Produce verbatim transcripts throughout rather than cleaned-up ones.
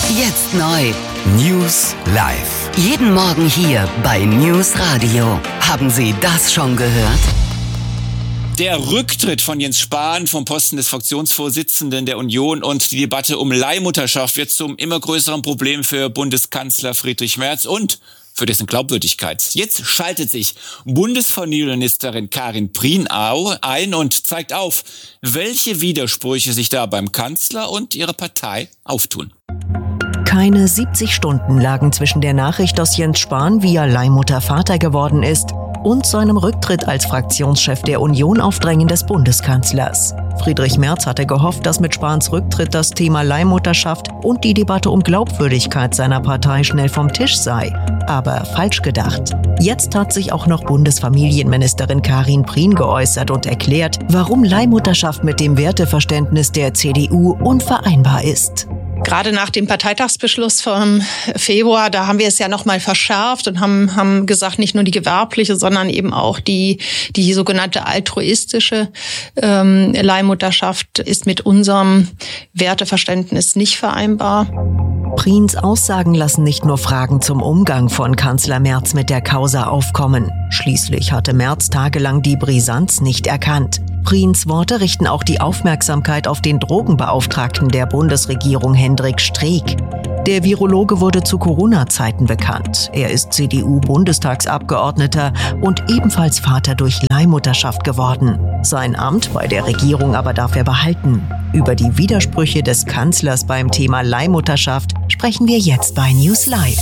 Jetzt neu. News live. Jeden Morgen hier bei News Radio. Haben Sie das schon gehört? Der Rücktritt von Jens Spahn vom Posten des Fraktionsvorsitzenden der Union und die Debatte um Leihmutterschaft wird zum immer größeren Problem für Bundeskanzler Friedrich Merz und für dessen Glaubwürdigkeit. Jetzt schaltet sich Bundesfamilienministerin Karin Prien ein und zeigt auf, welche Widersprüche sich da beim Kanzler und ihrer Partei auftun. Keine siebzig Stunden lagen zwischen der Nachricht, dass Jens Spahn via Leihmutter Vater geworden ist, und seinem Rücktritt als Fraktionschef der Union auf Drängen des Bundeskanzlers. Friedrich Merz hatte gehofft, dass mit Spahns Rücktritt das Thema Leihmutterschaft und die Debatte um Glaubwürdigkeit seiner Partei schnell vom Tisch sei. Aber falsch gedacht. Jetzt hat sich auch noch Bundesfamilienministerin Karin Prien geäußert und erklärt, warum Leihmutterschaft mit dem Werteverständnis der C D U unvereinbar ist. Gerade nach dem Parteitagsbeschluss vom Februar, da haben wir es ja noch mal verschärft und haben haben gesagt, nicht nur die gewerbliche, sondern eben auch die die sogenannte altruistische ähm, Leihmutterschaft ist mit unserem Werteverständnis nicht vereinbar. Priens Aussagen lassen nicht nur Fragen zum Umgang von Kanzler Merz mit der Causa aufkommen. Schließlich hatte Merz tagelang die Brisanz nicht erkannt. Priens Worte richten auch die Aufmerksamkeit auf den Drogenbeauftragten der Bundesregierung Hendrik Streeck. Der Virologe wurde zu Corona-Zeiten bekannt. Er ist C D U-Bundestagsabgeordneter und ebenfalls Vater durch Leihmutterschaft geworden. Sein Amt bei der Regierung aber darf er behalten. Über die Widersprüche des Kanzlers beim Thema Leihmutterschaft sprechen wir jetzt bei News Live.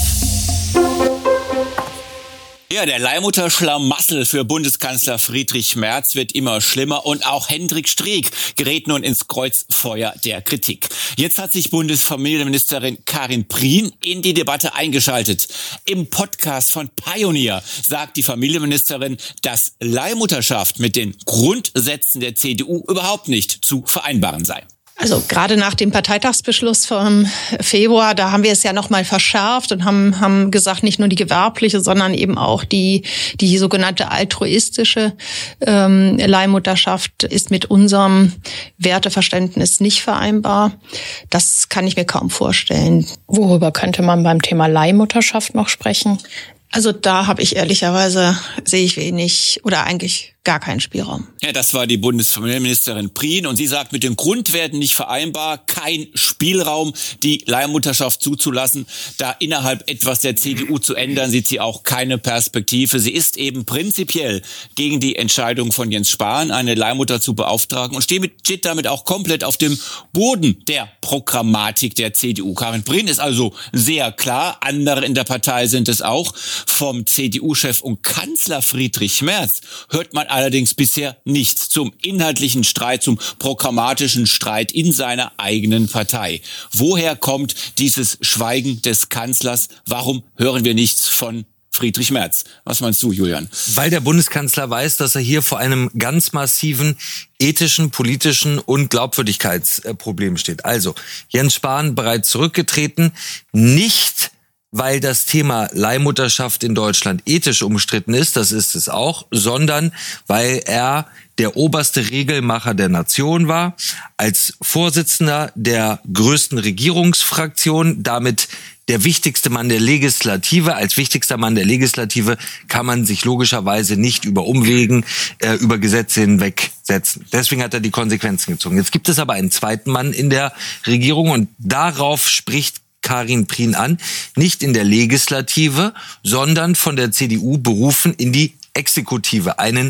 Ja, der Leihmutterschlamassel für Bundeskanzler Friedrich Merz wird immer schlimmer und auch Hendrik Streeck gerät nun ins Kreuzfeuer der Kritik. Jetzt hat sich Bundesfamilienministerin Karin Prien in die Debatte eingeschaltet. Im Podcast von Pioneer sagt die Familienministerin, dass Leihmutterschaft mit den Grundsätzen der C D U überhaupt nicht zu vereinbaren sei. Also gerade nach dem Parteitagsbeschluss vom Februar, da haben wir es ja noch mal verschärft und haben haben gesagt, nicht nur die gewerbliche, sondern eben auch die die sogenannte altruistische ähm, Leihmutterschaft ist mit unserem Werteverständnis nicht vereinbar. Das kann ich mir kaum vorstellen. Worüber könnte man beim Thema Leihmutterschaft noch sprechen? Also da habe ich ehrlicherweise, sehe ich wenig oder eigentlich gar keinen Spielraum. Ja, das war die Bundesfamilienministerin Prien und sie sagt, mit den Grundwerten nicht vereinbar, kein Spielraum, die Leihmutterschaft zuzulassen. Da innerhalb etwas der C D U zu ändern, sieht sie auch keine Perspektive. Sie ist eben prinzipiell gegen die Entscheidung von Jens Spahn, eine Leihmutter zu beauftragen und steht damit auch komplett auf dem Boden der Programmatik der C D U. Karin Prien ist also sehr klar, andere in der Partei sind es auch. Vom C D U-Chef und Kanzler Friedrich Merz hört man allerdings bisher nichts zum inhaltlichen Streit, zum programmatischen Streit in seiner eigenen Partei. Woher kommt dieses Schweigen des Kanzlers? Warum hören wir nichts von Friedrich Merz? Was meinst du, Julian? Weil der Bundeskanzler weiß, dass er hier vor einem ganz massiven ethischen, politischen und Glaubwürdigkeitsproblem steht. Also, Jens Spahn bereits zurückgetreten, nicht weil das Thema Leihmutterschaft in Deutschland ethisch umstritten ist, das ist es auch, sondern weil er der oberste Regelmacher der Nation war, als Vorsitzender der größten Regierungsfraktion, damit der wichtigste Mann der Legislative. Als wichtigster Mann der Legislative kann man sich logischerweise nicht über Umwegen, äh, über Gesetze hinwegsetzen. Deswegen hat er die Konsequenzen gezogen. Jetzt gibt es aber einen zweiten Mann in der Regierung und darauf spricht Karin Prien an, nicht in der Legislative, sondern von der C D U berufen in die Exekutive, einen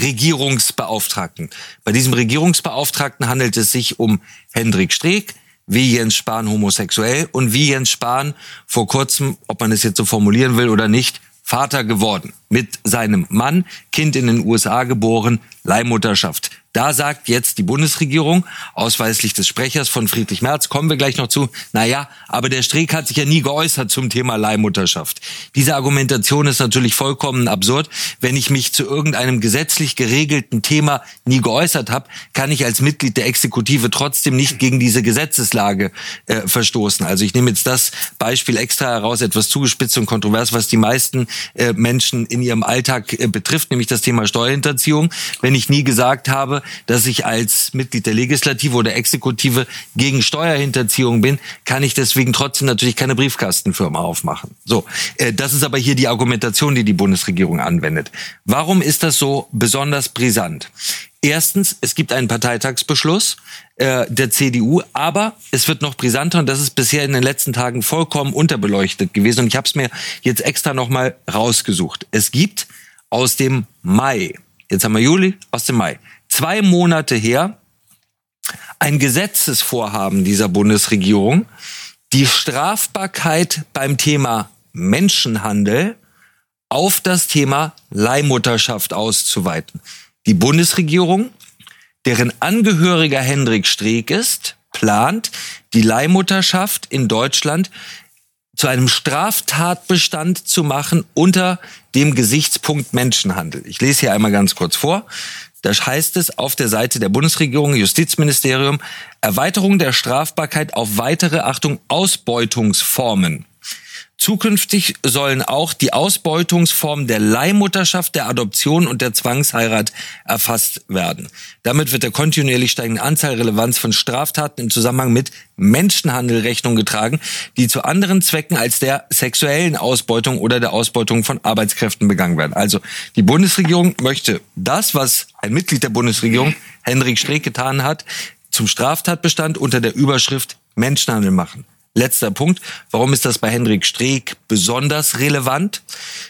Regierungsbeauftragten. Bei diesem Regierungsbeauftragten handelt es sich um Hendrik Streeck, wie Jens Spahn homosexuell und wie Jens Spahn vor kurzem, ob man es jetzt so formulieren will oder nicht, Vater geworden. Mit seinem Mann, Kind in den U S A geboren, Leihmutterschaft. Da sagt jetzt die Bundesregierung, ausweislich des Sprechers von Friedrich Merz, kommen wir gleich noch zu, naja, aber der Streeck hat sich ja nie geäußert zum Thema Leihmutterschaft. Diese Argumentation ist natürlich vollkommen absurd. Wenn ich mich zu irgendeinem gesetzlich geregelten Thema nie geäußert habe, kann ich als Mitglied der Exekutive trotzdem nicht gegen diese Gesetzeslage äh, verstoßen. Also ich nehme jetzt das Beispiel extra heraus, etwas zugespitzt und kontrovers, was die meisten äh, Menschen in in ihrem Alltag äh, betrifft, nämlich das Thema Steuerhinterziehung. Wenn ich nie gesagt habe, dass ich als Mitglied der Legislative oder Exekutive gegen Steuerhinterziehung bin, kann ich deswegen trotzdem natürlich keine Briefkastenfirma aufmachen. So, äh, das ist aber hier die Argumentation, die die Bundesregierung anwendet. Warum ist das so besonders brisant? Erstens, es gibt einen Parteitagsbeschluss äh, der C D U, aber es wird noch brisanter und das ist bisher in den letzten Tagen vollkommen unterbeleuchtet gewesen. Und ich habe es mir jetzt extra nochmal rausgesucht. Es gibt aus dem Mai, jetzt haben wir Juli, aus dem Mai, zwei Monate her, ein Gesetzesvorhaben dieser Bundesregierung, die Strafbarkeit beim Thema Menschenhandel auf das Thema Leihmutterschaft auszuweiten. Die Bundesregierung, deren Angehöriger Hendrik Streeck ist, plant, die Leihmutterschaft in Deutschland zu einem Straftatbestand zu machen unter dem Gesichtspunkt Menschenhandel. Ich lese hier einmal ganz kurz vor. Da heißt es auf der Seite der Bundesregierung, Justizministerium, Erweiterung der Strafbarkeit auf weitere, Achtung, Ausbeutungsformen. Zukünftig sollen auch die Ausbeutungsformen der Leihmutterschaft, der Adoption und der Zwangsheirat erfasst werden. Damit wird der kontinuierlich steigenden Anzahl Relevanz von Straftaten im Zusammenhang mit Menschenhandel Rechnung getragen, die zu anderen Zwecken als der sexuellen Ausbeutung oder der Ausbeutung von Arbeitskräften begangen werden. Also die Bundesregierung möchte das, was ein Mitglied der Bundesregierung, Hendrik Streeck, getan hat, zum Straftatbestand unter der Überschrift Menschenhandel machen. Letzter Punkt. Warum ist das bei Hendrik Streeck besonders relevant?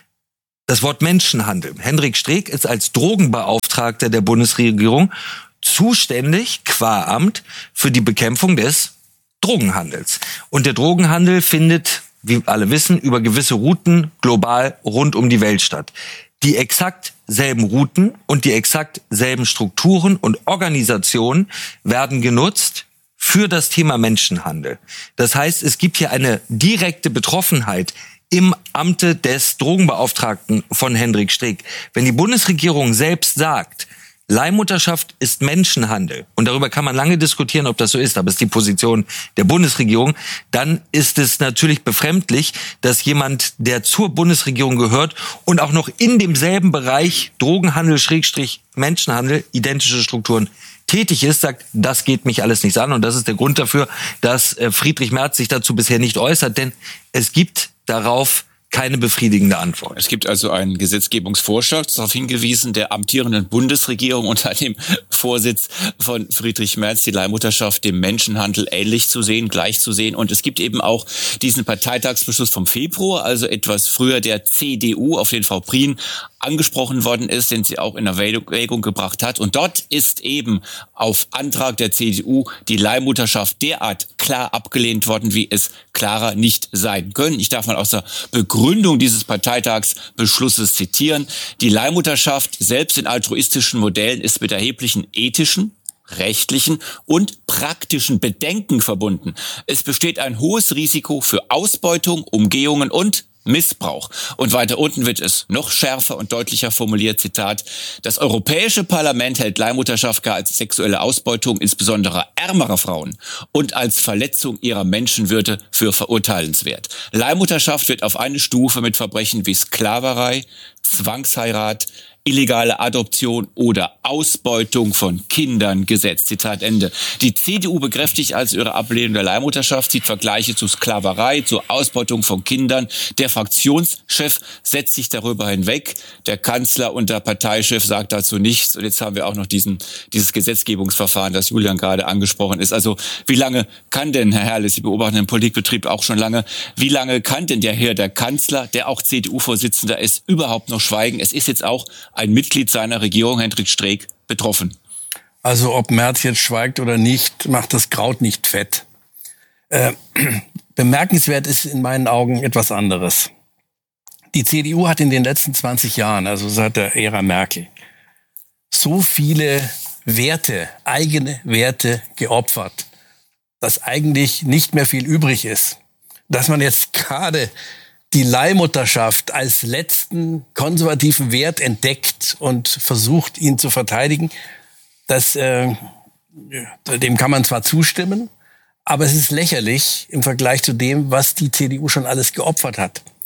Das Wort Menschenhandel. Hendrik Streeck ist als Drogenbeauftragter der Bundesregierung zuständig, qua Amt, für die Bekämpfung des Drogenhandels. Und der Drogenhandel findet, wie alle wissen, über gewisse Routen global rund um die Welt statt. Die exakt selben Routen und die exakt selben Strukturen und Organisationen werden genutzt für das Thema Menschenhandel. Das heißt, es gibt hier eine direkte Betroffenheit im Amte des Drogenbeauftragten von Hendrik Streeck. Wenn die Bundesregierung selbst sagt, Leihmutterschaft ist Menschenhandel, und darüber kann man lange diskutieren, ob das so ist, aber es ist die Position der Bundesregierung, dann ist es natürlich befremdlich, dass jemand, der zur Bundesregierung gehört und auch noch in demselben Bereich Drogenhandel, Schrägstrich Menschenhandel, identische Strukturen tätig ist, sagt, das geht mich alles nichts an. Und das ist der Grund dafür, dass Friedrich Merz sich dazu bisher nicht äußert, denn es gibt darauf keine befriedigende Antwort. Es gibt also einen Gesetzgebungsvorschlag, darauf hingewiesen, der amtierenden Bundesregierung unter dem Vorsitz von Friedrich Merz, die Leihmutterschaft dem Menschenhandel ähnlich zu sehen, gleich zu sehen. Und es gibt eben auch diesen Parteitagsbeschluss vom Februar, also etwas früher der C D U, auf den Frau Prien angesprochen worden ist, den sie auch in Erwägung gebracht hat. Und dort ist eben auf Antrag der C D U die Leihmutterschaft derart klar abgelehnt worden, wie es klarer nicht sein können. Ich darf mal aus der Begründung dieses Parteitagsbeschlusses zitieren. Die Leihmutterschaft selbst in altruistischen Modellen ist mit erheblichen ethischen, rechtlichen und praktischen Bedenken verbunden. Es besteht ein hohes Risiko für Ausbeutung, Umgehungen und Missbrauch. Und weiter unten wird es noch schärfer und deutlicher formuliert, Zitat, das Europäische Parlament hält Leihmutterschaft gar als sexuelle Ausbeutung insbesondere ärmerer Frauen und als Verletzung ihrer Menschenwürde für verurteilenswert. Leihmutterschaft wird auf eine Stufe mit Verbrechen wie Sklaverei, Zwangsheirat, illegale Adoption oder Ausbeutung von Kindern gesetzt. Zitat Ende. Die C D U bekräftigt also ihre Ablehnung der Leihmutterschaft, zieht Vergleiche zu Sklaverei, zur Ausbeutung von Kindern. Der Fraktionschef setzt sich darüber hinweg. Der Kanzler und der Parteichef sagt dazu nichts. Und jetzt haben wir auch noch diesen, dieses Gesetzgebungsverfahren, das Julian gerade angesprochen ist. Also wie lange kann denn, Herr Herrles, Sie beobachten den Politikbetrieb auch schon lange, wie lange kann denn der Herr, der Kanzler, der auch C D U-Vorsitzender ist, überhaupt noch schweigen? Es ist jetzt auch ein Mitglied seiner Regierung, Hendrik Streeck, betroffen. Also ob Merz jetzt schweigt oder nicht, macht das Kraut nicht fett. Äh, bemerkenswert ist in meinen Augen etwas anderes. Die C D U hat in den letzten zwanzig Jahren, also seit der Ära Merkel, so viele Werte, eigene Werte geopfert, dass eigentlich nicht mehr viel übrig ist. Dass man jetzt gerade die Leihmutterschaft als letzten konservativen Wert entdeckt und versucht, ihn zu verteidigen, das, äh, dem kann man zwar zustimmen, aber es ist lächerlich im Vergleich zu dem, was die C D U schon alles geopfert hat.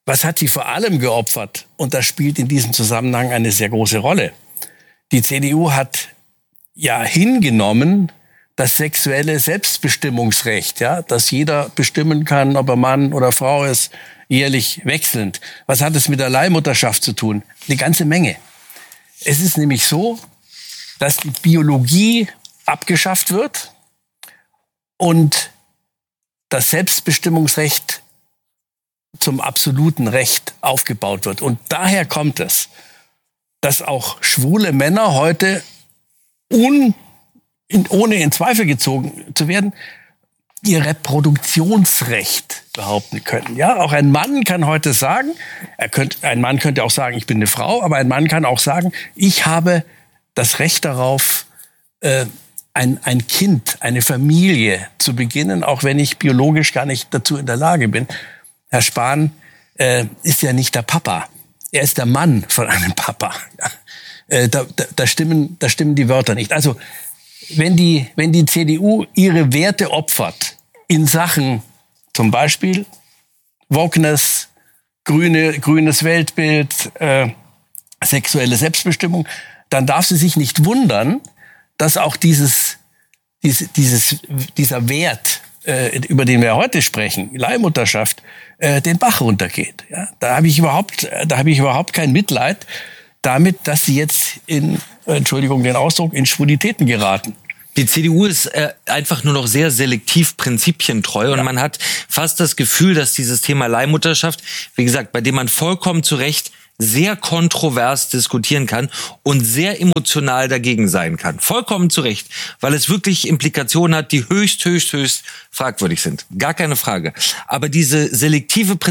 Was hat sie vor allem geopfert? Und das spielt in diesem Zusammenhang eine sehr große Rolle. Die C D U hat ja hingenommen, das sexuelle Selbstbestimmungsrecht, ja, dass jeder bestimmen kann, ob er Mann oder Frau ist, jährlich wechselnd. Was hat es mit der Leihmutterschaft zu tun? Eine ganze Menge. Es ist nämlich so, dass die Biologie abgeschafft wird und das Selbstbestimmungsrecht zum absoluten Recht aufgebaut wird. Und daher kommt es, dass auch schwule Männer heute un, in, ohne in Zweifel gezogen zu werden, ihr Reproduktionsrecht behaupten können. Ja, auch ein Mann kann heute sagen, er könnte, ein Mann könnte auch sagen, ich bin eine Frau, aber ein Mann kann auch sagen, ich habe das Recht darauf, äh, ein, ein Kind, eine Familie zu beginnen, auch wenn ich biologisch gar nicht dazu in der Lage bin. Herr Spahn äh, ist ja nicht der Papa. Er ist der Mann von einem Papa. Ja. Äh, da, da, da, stimmen, da stimmen die Wörter nicht. Also wenn die, wenn die C D U ihre Werte opfert in Sachen zum Beispiel Wokeness, grüne, grünes Weltbild, äh, sexuelle Selbstbestimmung, dann darf sie sich nicht wundern, dass auch dieses, dieses, dieses dieser Wert, äh, über den wir heute sprechen, Leihmutterschaft, äh, den Bach runtergeht. Ja, da habe ich überhaupt, da habe ich überhaupt kein Mitleid damit, dass sie jetzt in, Entschuldigung den Ausdruck, in Schwulitäten geraten. Die C D U ist äh, einfach nur noch sehr selektiv prinzipientreu und ja. man hat fast das Gefühl, dass dieses Thema Leihmutterschaft, wie gesagt, bei dem man vollkommen zu Recht sehr kontrovers diskutieren kann und sehr emotional dagegen sein kann. Vollkommen zu Recht, weil es wirklich Implikationen hat, die höchst, höchst, höchst fragwürdig sind. Gar keine Frage. Aber diese selektive